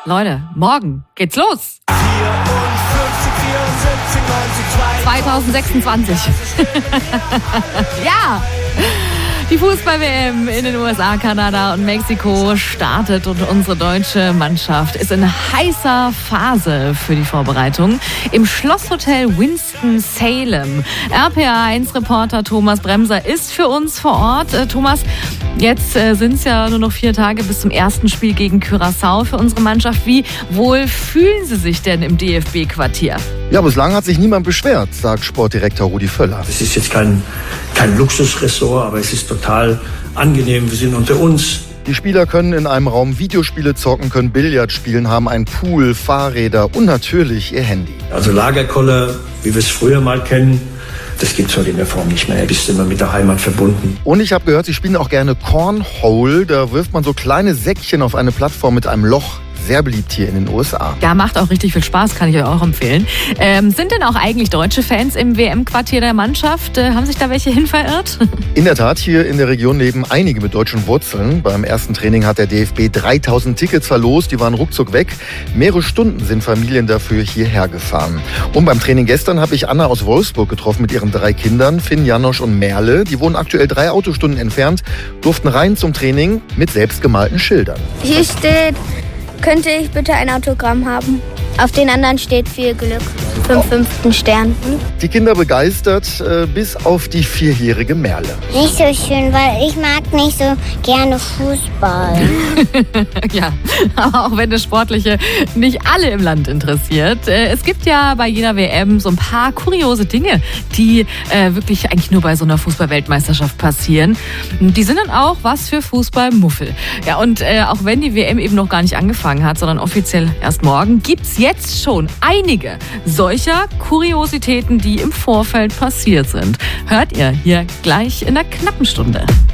Leute, morgen geht's los. 2026. Ja. Die Fußball-WM in den USA, Kanada und Mexiko startet und unsere deutsche Mannschaft ist in heißer Phase für die Vorbereitung im Schlosshotel Winston-Salem. RPA1-Reporter Thomas Bremser ist für uns vor Ort. Thomas, jetzt sind es ja nur noch 4 Tage bis zum ersten Spiel gegen Curaçao für unsere Mannschaft. Wie wohl fühlen Sie sich denn im DFB-Quartier? Ja, bislang hat sich niemand beschwert, sagt Sportdirektor Rudi Völler. Es ist jetzt kein Luxusressort, aber es ist total angenehm. Wir sind unter uns. Die Spieler können in einem Raum Videospiele zocken, können Billard spielen, haben einen Pool, Fahrräder und natürlich ihr Handy. Also Lagerkoller, wie wir es früher mal kennen, das gibt es heute in der Form nicht mehr. Du bist immer mit der Heimat verbunden. Und ich habe gehört, sie spielen auch gerne Cornhole. Da wirft man so kleine Säckchen auf eine Plattform mit einem Loch. Sehr beliebt hier in den USA. Ja, macht auch richtig viel Spaß, kann ich euch auch empfehlen. Sind denn auch eigentlich deutsche Fans im WM-Quartier der Mannschaft? Haben sich da welche hin verirrt? In der Tat, hier in der Region leben einige mit deutschen Wurzeln. Beim ersten Training hat der DFB 3000 Tickets verlost, die waren ruckzuck weg. Mehrere Stunden sind Familien dafür hierher gefahren. Und beim Training gestern habe ich Anna aus Wolfsburg getroffen mit ihren 3 Kindern, Finn, Janosch und Merle. Die wohnen aktuell 3 Autostunden entfernt, durften rein zum Training mit selbstgemalten Schildern. Hier steht: Könnte ich bitte ein Autogramm haben? Auf den anderen steht viel Glück. 5. Stern. Die Kinder begeistert, bis auf die 4-jährige Merle. Nicht so schön, weil ich mag nicht so gerne Fußball. Ja, aber auch wenn das Sportliche nicht alle im Land interessiert. Es gibt ja bei jeder WM so ein paar kuriose Dinge, die wirklich eigentlich nur bei so einer Fußball-Weltmeisterschaft passieren. Die sind dann auch was für Fußballmuffel. Ja, und auch wenn die WM eben noch gar nicht angefangen hat, sondern offiziell erst morgen, gibt's jetzt schon einige solcher Kuriositäten, die im Vorfeld passiert sind. Hört ihr hier gleich in der knappen Stunde.